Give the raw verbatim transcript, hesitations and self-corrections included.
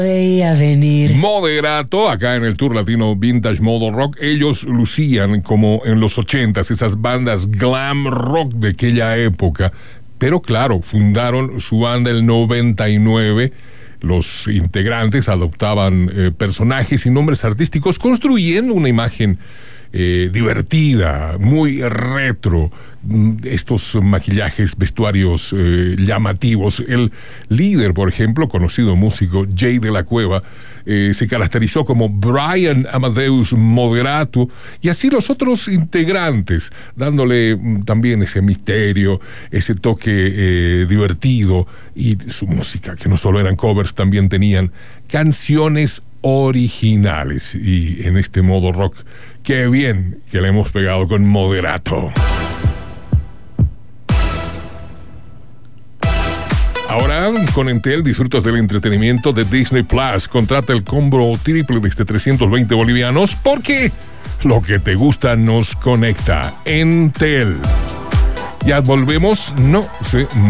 Veía venir. Moderato, acá en el Tour Latino Vintage Modo Rock, ellos lucían como en los ochentas, esas bandas glam rock de aquella época. Pero claro, fundaron su banda el noventa y nueve. Los integrantes adoptaban eh, personajes y nombres artísticos, construyendo una imagen eh, divertida, muy retro. Estos maquillajes, vestuarios eh, llamativos. El líder, por ejemplo, conocido músico Jay de la Cueva, eh, se caracterizó como Brian Amadeus Moderato, y así los otros integrantes, dándole también ese misterio, ese toque eh, divertido, y su música, que no solo eran covers, también tenían canciones originales. Y en este modo rock, qué bien que le hemos pegado con Moderato. Ahora, con Entel disfrutas del entretenimiento de Disney Plus. Contrata el combo triple desde trescientos veinte bolivianos, porque lo que te gusta nos conecta. Entel. Ya volvemos, no se